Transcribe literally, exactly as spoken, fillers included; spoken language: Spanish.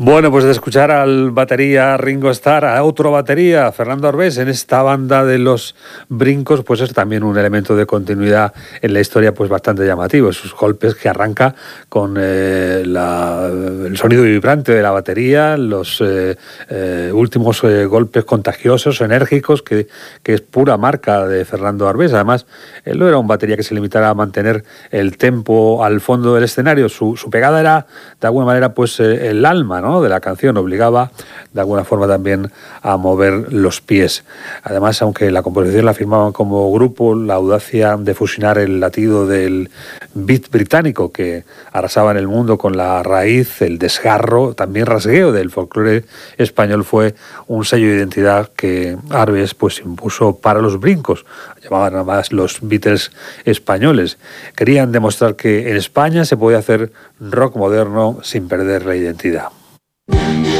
Bueno, pues de escuchar al batería Ringo Starr, a otro batería, Fernando Arbés, en esta banda de los Brincos, pues es también un elemento de continuidad en la historia pues bastante llamativo. Sus golpes que arranca con eh, la, el sonido vibrante de la batería, los eh, eh, últimos eh, golpes contagiosos, enérgicos, que, que es pura marca de Fernando Arbés. Además, él no era un batería que se limitara a mantener el tempo al fondo del escenario. Su, su pegada era, de alguna manera, pues eh, el alma, ¿no?, de la canción, obligaba de alguna forma también a mover los pies. Además, aunque la composición la firmaban como grupo, la audacia de fusionar el latido del beat británico que arrasaba en el mundo con la raíz, el desgarro, también rasgueo del folclore español fue un sello de identidad que Arbés pues impuso para los Brincos. Llamaban además los Beatles españoles. Querían demostrar que en España se podía hacer rock moderno sin perder la identidad.